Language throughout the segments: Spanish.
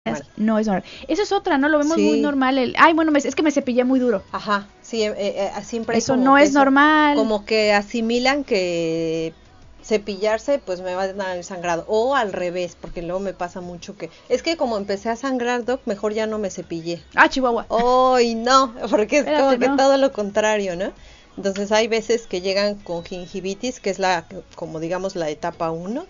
Bueno, no es normal. Eso es otra, ¿no? Lo vemos muy sí, normal. Ay, bueno, es que me cepillé muy duro. ajá, sí, siempre hay Eso como no que es eso, normal. como que asimilan que cepillarse pues me va a dar sangrado, o al revés, porque luego me pasa mucho que, es que como empecé a sangrar, doc, mejor ya no me cepillé. Ah, Chihuahua. ¡Ay, no! Porque es Espérate, como que no. todo lo contrario, ¿no? Entonces hay veces que llegan con gingivitis, que es como digamos la etapa uno,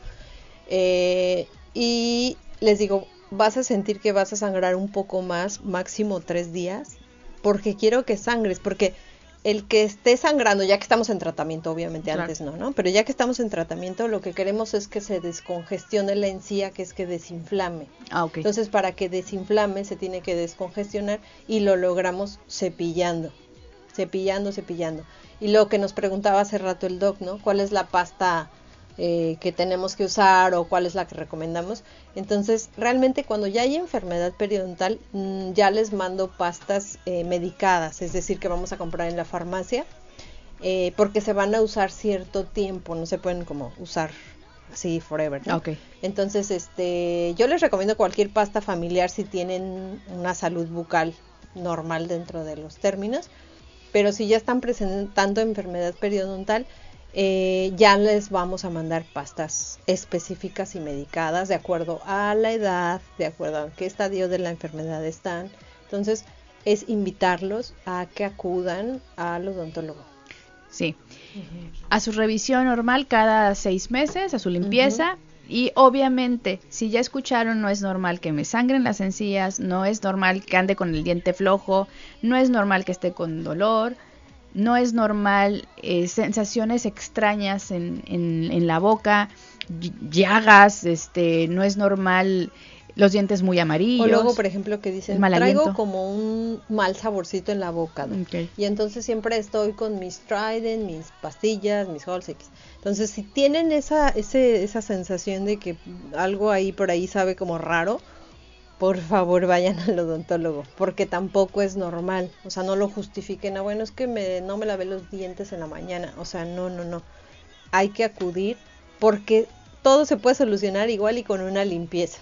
y les digo, vas a sentir que vas a sangrar un poco más, máximo 3 días, porque quiero que sangres, porque el que esté sangrando, ya que estamos en tratamiento, obviamente Claro. antes no, ¿no? Pero ya que estamos en tratamiento, lo que queremos es que se descongestione la encía, que es que desinflame. Ah, ok. Entonces, para que desinflame, se tiene que descongestionar y lo logramos cepillando, cepillando, cepillando. Y lo que nos preguntaba hace rato el doc, ¿no? ¿Cuál es la pasta que tenemos que usar o cuál es la que recomendamos? Entonces, realmente cuando ya hay enfermedad periodontal, ya les mando pastas medicadas, es decir, que vamos a comprar en la farmacia, porque se van a usar cierto tiempo, no se pueden como usar así forever, ¿no? Ok. Entonces, yo les recomiendo cualquier pasta familiar si tienen una salud bucal normal dentro de los términos, pero si ya están presentando enfermedad periodontal, ya les vamos a mandar pastas específicas y medicadas de acuerdo a la edad, de acuerdo a qué estadio de la enfermedad están. Entonces, es invitarlos a que acudan al odontólogo. Sí. A su revisión normal cada 6 meses, a su Ujú. limpieza. Y obviamente, si ya escucharon, no es normal que me sangren las encías, no es normal que ande con el diente flojo, no es normal que esté con dolor, no es normal sensaciones extrañas en la boca, llagas, no es normal los dientes muy O luego, amarillos, por ejemplo, que el dicen, mal traigo aliento. como un mal saborcito en la boca, doc. Okay. Y entonces siempre estoy con mis Trident, mis pastillas, mis Holsix. Entonces, si tienen esa sensación de que algo ahí por ahí sabe como raro, por favor vayan al odontólogo, porque tampoco es normal. O sea, no lo justifiquen. Ah, bueno, es que no me lavé los dientes en la mañana. O sea, no, no, no. Hay que acudir porque todo se puede solucionar igual y con una limpieza.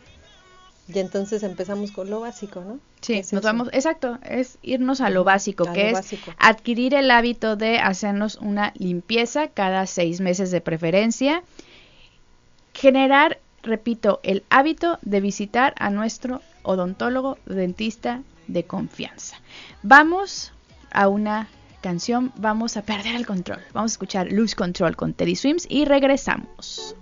Y entonces empezamos con lo básico, ¿no? ¿Qué Sí, es nos eso? vamos, exacto, es irnos a lo Ujú, básico, a lo que es básico. adquirir el hábito de hacernos una limpieza cada 6 meses de preferencia, generar, repito, el hábito de visitar a nuestro odontólogo dentista de confianza. Vamos a una canción, vamos a perder el control, vamos a escuchar Lose Control con Teddy Swims y regresamos.